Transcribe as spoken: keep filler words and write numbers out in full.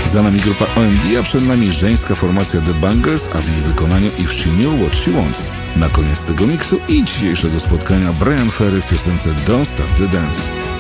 Za nami grupa O M D, a przed nami żeńska formacja The Bangers, a w ich wykonaniu If She Knew What She Wants. Na koniec tego miksu i dzisiejszego spotkania Bryan Ferry w piosence Don't Stop the Dance.